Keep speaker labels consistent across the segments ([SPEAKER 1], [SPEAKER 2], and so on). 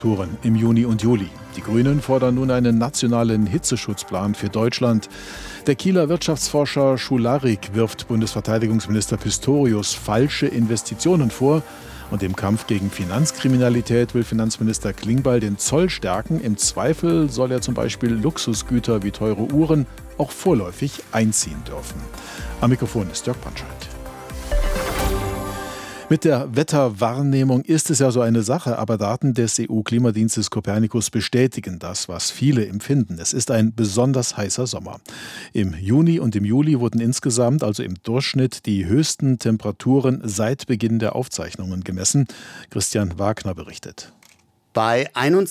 [SPEAKER 1] Temperaturen im Juni und Juli. Die Grünen fordern nun einen nationalen Hitzeschutzplan für Deutschland. Der Kieler Wirtschaftsforscher Schularik wirft Bundesverteidigungsminister Pistorius falsche Investitionen vor. Und im Kampf gegen Finanzkriminalität will Finanzminister Klingbeil den Zoll stärken. Im Zweifel soll er zum Beispiel Luxusgüter wie teure Uhren auch vorläufig einziehen dürfen. Am Mikrofon ist Jörg Panscheid. Mit der Wetterwahrnehmung ist es ja so eine Sache, aber Daten des EU-Klimadienstes Copernicus bestätigen das, was viele empfinden. Es ist ein besonders heißer Sommer. Im Juni und im Juli wurden insgesamt, also im Durchschnitt, die höchsten Temperaturen seit Beginn der Aufzeichnungen gemessen. Christian Wagner berichtet.
[SPEAKER 2] Bei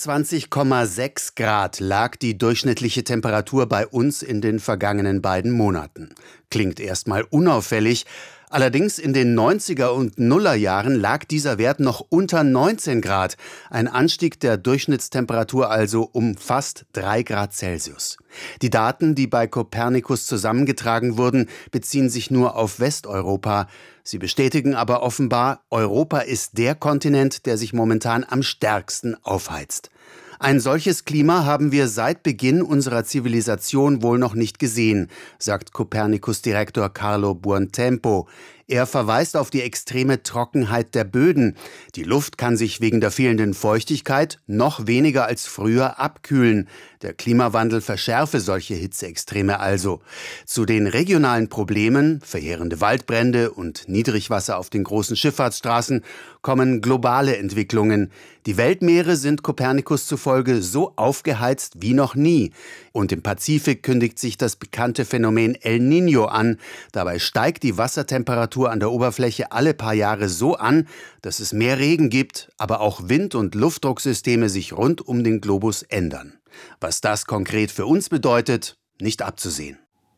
[SPEAKER 2] 21,6 Grad lag die durchschnittliche Temperatur bei uns in den vergangenen beiden Monaten. Klingt erstmal unauffällig. Allerdings in den 90er und Nuller Jahren lag dieser Wert noch unter 19 Grad. Ein Anstieg der Durchschnittstemperatur also um fast 3 Grad Celsius. Die Daten, die bei Copernicus zusammengetragen wurden, beziehen sich nur auf Westeuropa. Sie bestätigen aber offenbar, Europa ist der Kontinent, der sich momentan am stärksten aufheizt. Ein solches Klima haben wir seit Beginn unserer Zivilisation wohl noch nicht gesehen, sagt Copernicus-Direktor Carlo Buontempo. Er verweist auf die extreme Trockenheit der Böden. Die Luft kann sich wegen der fehlenden Feuchtigkeit noch weniger als früher abkühlen. Der Klimawandel verschärfe solche Hitzeextreme also. Zu den regionalen Problemen, verheerende Waldbrände und Niedrigwasser auf den großen Schifffahrtsstraßen, kommen globale Entwicklungen. Die Weltmeere sind Copernicus zufolge so aufgeheizt wie noch nie. Und im Pazifik kündigt sich das bekannte Phänomen El Niño an. Dabei steigt die Wassertemperatur an der Oberfläche alle paar Jahre so an, dass es mehr Regen gibt, aber auch Wind- und Luftdrucksysteme sich rund um den Globus ändern. Was das konkret für uns bedeutet, nicht abzusehen.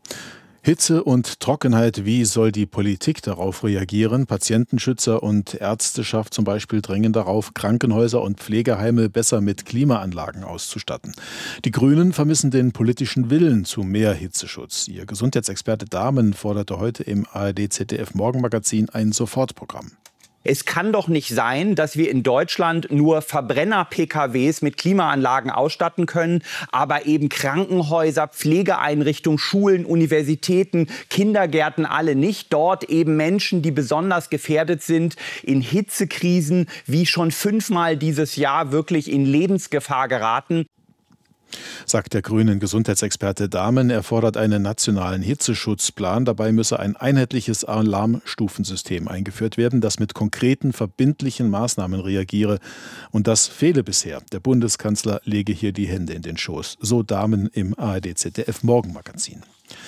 [SPEAKER 1] Hitze und Trockenheit, wie soll die Politik darauf reagieren? Patientenschützer und Ärzteschaft zum Beispiel drängen darauf, Krankenhäuser und Pflegeheime besser mit Klimaanlagen auszustatten. Die Grünen vermissen den politischen Willen zu mehr Hitzeschutz. Ihr Gesundheitsexperte Dahmen forderte heute im ARD-ZDF-Morgenmagazin ein Sofortprogramm.
[SPEAKER 3] Es kann doch nicht sein, dass wir in Deutschland nur Verbrenner-PKWs mit Klimaanlagen ausstatten können, aber eben Krankenhäuser, Pflegeeinrichtungen, Schulen, Universitäten, Kindergärten alle nicht. Dort eben Menschen, die besonders gefährdet sind, in Hitzekrisen wie schon 5-mal dieses Jahr wirklich in Lebensgefahr geraten.
[SPEAKER 1] Sagt der grünen Gesundheitsexperte Dahmen, er fordert einen nationalen Hitzeschutzplan. Dabei müsse ein einheitliches Alarmstufensystem eingeführt werden, das mit konkreten, verbindlichen Maßnahmen reagiere. Und das fehle bisher. Der Bundeskanzler lege hier die Hände in den Schoß. So Dahmen im ARD-ZDF-Morgenmagazin.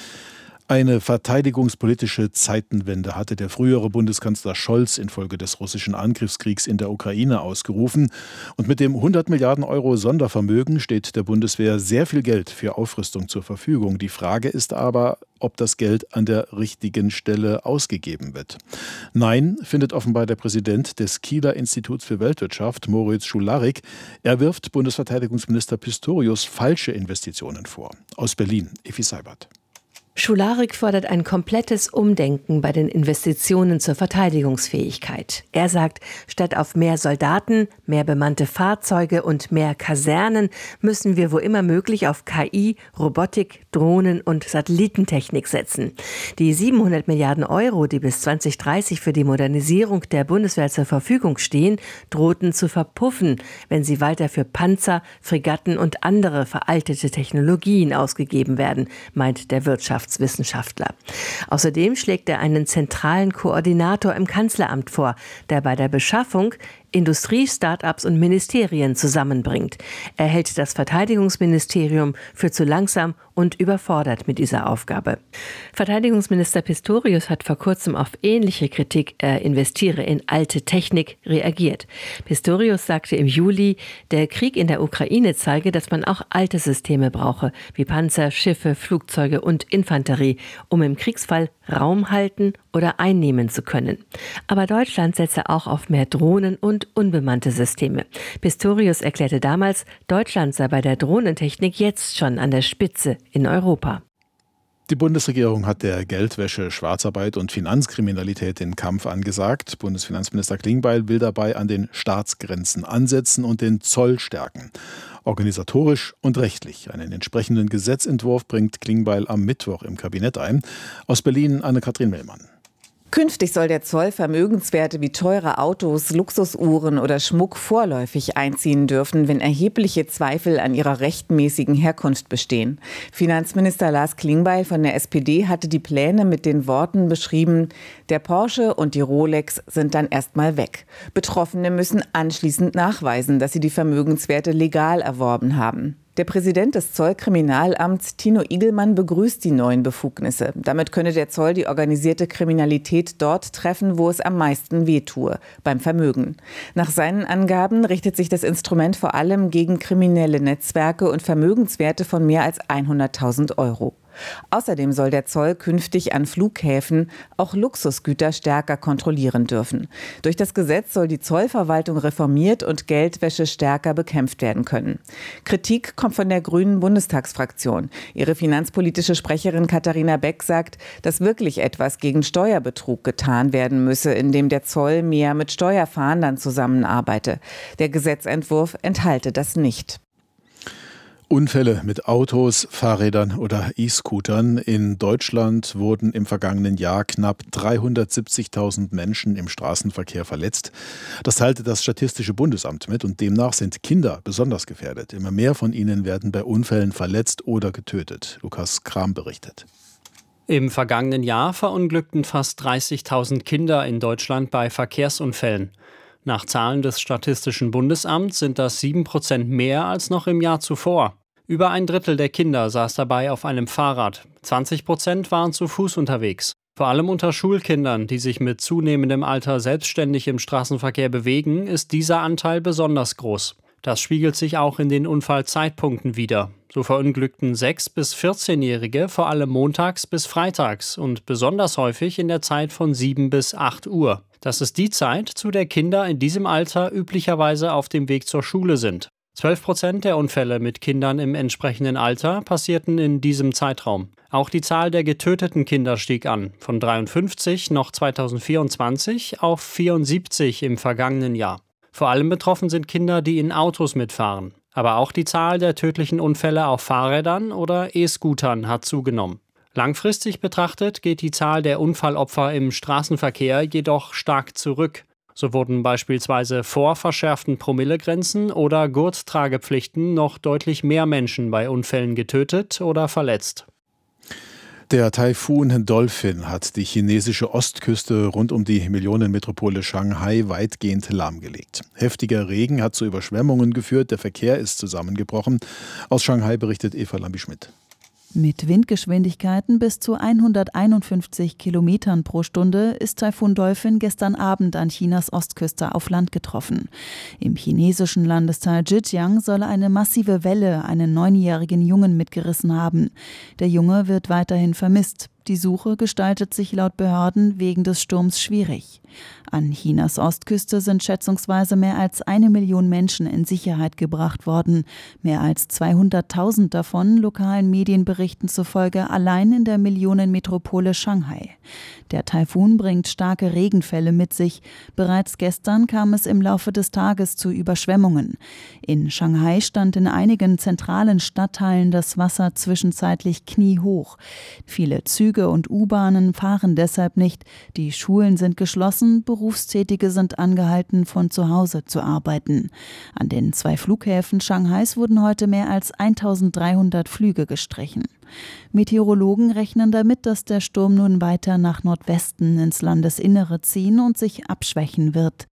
[SPEAKER 1] Eine verteidigungspolitische Zeitenwende hatte der frühere Bundeskanzler Scholz infolge des russischen Angriffskriegs in der Ukraine ausgerufen. Und mit dem 100 Milliarden Euro Sondervermögen steht der Bundeswehr sehr viel Geld für Aufrüstung zur Verfügung. Die Frage ist aber, ob das Geld an der richtigen Stelle ausgegeben wird. Nein, findet offenbar der Präsident des Kieler Instituts für Weltwirtschaft, Moritz Schularik. Er wirft Bundesverteidigungsminister Pistorius falsche Investitionen vor. Aus Berlin, Effi Seibert.
[SPEAKER 4] Schularik fordert ein komplettes Umdenken bei den Investitionen zur Verteidigungsfähigkeit. Er sagt, statt auf mehr Soldaten, mehr bemannte Fahrzeuge und mehr Kasernen müssen wir wo immer möglich auf KI, Robotik, Drohnen und Satellitentechnik setzen. Die 700 Milliarden Euro, die bis 2030 für die Modernisierung der Bundeswehr zur Verfügung stehen, drohten zu verpuffen, wenn sie weiter für Panzer, Fregatten und andere veraltete Technologien ausgegeben werden, meint der Wirtschaftswissenschaftler. Außerdem schlägt er einen zentralen Koordinator im Kanzleramt vor, der bei der Beschaffung Industrie, Start-ups und Ministerien zusammenbringt. Er hält das Verteidigungsministerium für zu langsam und überfordert mit dieser Aufgabe. Verteidigungsminister Pistorius hat vor kurzem auf ähnliche Kritik, er investiere in alte Technik, reagiert. Pistorius sagte im Juli, der Krieg in der Ukraine zeige, dass man auch alte Systeme brauche, wie Panzer, Schiffe, Flugzeuge und Infanterie, um im Kriegsfall Raum halten oder einnehmen zu können. Aber Deutschland setze auch auf mehr Drohnen und unbemannte Systeme. Pistorius erklärte damals, Deutschland sei bei der Drohnentechnik jetzt schon an der Spitze in Europa.
[SPEAKER 1] Die Bundesregierung hat der Geldwäsche, Schwarzarbeit und Finanzkriminalität den Kampf angesagt. Bundesfinanzminister Klingbeil will dabei an den Staatsgrenzen ansetzen und den Zoll stärken. Organisatorisch und rechtlich. Einen entsprechenden Gesetzentwurf bringt Klingbeil am Mittwoch im Kabinett ein. Aus Berlin Anne-Kathrin Mellmann.
[SPEAKER 5] Künftig soll der Zoll Vermögenswerte wie teure Autos, Luxusuhren oder Schmuck vorläufig einziehen dürfen, wenn erhebliche Zweifel an ihrer rechtmäßigen Herkunft bestehen. Finanzminister Lars Klingbeil von der SPD hatte die Pläne mit den Worten beschrieben: Der Porsche und die Rolex sind dann erstmal weg. Betroffene müssen anschließend nachweisen, dass sie die Vermögenswerte legal erworben haben. Der Präsident des Zollkriminalamts, Tino Igelmann, begrüßt die neuen Befugnisse. Damit könne der Zoll die organisierte Kriminalität dort treffen, wo es am meisten wehtue, beim Vermögen. Nach seinen Angaben richtet sich das Instrument vor allem gegen kriminelle Netzwerke und Vermögenswerte von mehr als 100.000 Euro. Außerdem soll der Zoll künftig an Flughäfen auch Luxusgüter stärker kontrollieren dürfen. Durch das Gesetz soll die Zollverwaltung reformiert und Geldwäsche stärker bekämpft werden können. Kritik kommt von der Grünen Bundestagsfraktion. Ihre finanzpolitische Sprecherin Katharina Beck sagt, dass wirklich etwas gegen Steuerbetrug getan werden müsse, indem der Zoll mehr mit Steuerfahndern zusammenarbeite. Der Gesetzentwurf enthalte das nicht.
[SPEAKER 1] Unfälle mit Autos, Fahrrädern oder E-Scootern. In Deutschland wurden im vergangenen Jahr knapp 370.000 Menschen im Straßenverkehr verletzt. Das teilte das Statistische Bundesamt mit und demnach sind Kinder besonders gefährdet. Immer mehr von ihnen werden bei Unfällen verletzt oder getötet. Lukas Kram berichtet.
[SPEAKER 6] Im vergangenen Jahr verunglückten fast 30.000 Kinder in Deutschland bei Verkehrsunfällen. Nach Zahlen des Statistischen Bundesamts sind das 7% mehr als noch im Jahr zuvor. Über ein Drittel der Kinder saß dabei auf einem Fahrrad. 20% waren zu Fuß unterwegs. Vor allem unter Schulkindern, die sich mit zunehmendem Alter selbstständig im Straßenverkehr bewegen, ist dieser Anteil besonders groß. Das spiegelt sich auch in den Unfallzeitpunkten wider. So verunglückten 6- bis 14-Jährige vor allem montags bis freitags und besonders häufig in der Zeit von 7 bis 8 Uhr. Das ist die Zeit, zu der Kinder in diesem Alter üblicherweise auf dem Weg zur Schule sind. 12% der Unfälle mit Kindern im entsprechenden Alter passierten in diesem Zeitraum. Auch die Zahl der getöteten Kinder stieg an, von 53 noch 2024 auf 74 im vergangenen Jahr. Vor allem betroffen sind Kinder, die in Autos mitfahren. Aber auch die Zahl der tödlichen Unfälle auf Fahrrädern oder E-Scootern hat zugenommen. Langfristig betrachtet geht die Zahl der Unfallopfer im Straßenverkehr jedoch stark zurück. So wurden beispielsweise vor verschärften Promillegrenzen oder Gurttragepflichten noch deutlich mehr Menschen bei Unfällen getötet oder verletzt.
[SPEAKER 1] Der Taifun Dolphin hat die chinesische Ostküste rund um die Millionenmetropole Shanghai weitgehend lahmgelegt. Heftiger Regen hat zu Überschwemmungen geführt, der Verkehr ist zusammengebrochen. Aus Shanghai berichtet Eva Lambi-Schmidt.
[SPEAKER 7] Mit Windgeschwindigkeiten bis zu 151 Kilometern pro Stunde ist Taifun Dolphin gestern Abend an Chinas Ostküste auf Land getroffen. Im chinesischen Landesteil Zhejiang soll eine massive Welle einen 9-jährigen Jungen mitgerissen haben. Der Junge wird weiterhin vermisst. Die Suche gestaltet sich laut Behörden wegen des Sturms schwierig. An Chinas Ostküste sind schätzungsweise mehr als 1 Million Menschen in Sicherheit gebracht worden. Mehr als 200.000 davon, lokalen Medienberichten zufolge, allein in der Millionenmetropole Shanghai. Der Taifun bringt starke Regenfälle mit sich. Bereits gestern kam es im Laufe des Tages zu Überschwemmungen. In Shanghai stand in einigen zentralen Stadtteilen das Wasser zwischenzeitlich kniehoch. Viele Züge und U-Bahnen fahren deshalb nicht. Die Schulen sind geschlossen, Berufstätige sind angehalten, von zu Hause zu arbeiten. An den 2 Flughäfen Shanghais wurden heute mehr als 1.300 Flüge gestrichen. Meteorologen rechnen damit, dass der Sturm nun weiter nach Nordwesten ins Landesinnere ziehen und sich abschwächen wird.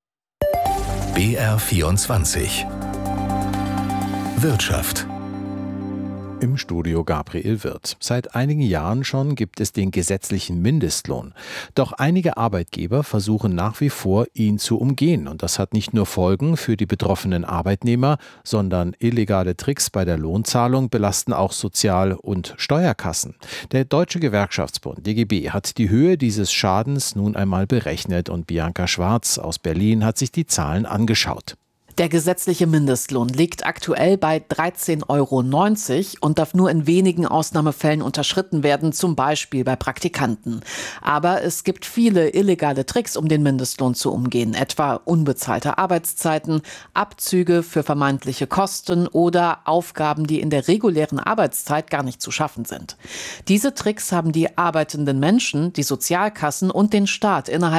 [SPEAKER 8] BR24 Wirtschaft.
[SPEAKER 9] Im Studio Gabriel Wirth. Seit einigen Jahren schon gibt es den gesetzlichen Mindestlohn. Doch einige Arbeitgeber versuchen nach wie vor, ihn zu umgehen. Und das hat nicht nur Folgen für die betroffenen Arbeitnehmer, sondern illegale Tricks bei der Lohnzahlung belasten auch Sozial- und Steuerkassen. Der Deutsche Gewerkschaftsbund DGB hat die Höhe dieses Schadens nun einmal berechnet und Bianca Schwarz aus Berlin hat sich die Zahlen angeschaut.
[SPEAKER 8] Der gesetzliche Mindestlohn liegt aktuell bei 13,90 € und darf nur in wenigen Ausnahmefällen unterschritten werden, zum Beispiel bei Praktikanten. Aber es gibt viele illegale Tricks, um den Mindestlohn zu umgehen, etwa unbezahlte Arbeitszeiten, Abzüge für vermeintliche Kosten oder Aufgaben, die in der regulären Arbeitszeit gar nicht zu schaffen sind. Diese Tricks haben die arbeitenden Menschen, die Sozialkassen und den Staat innerhalb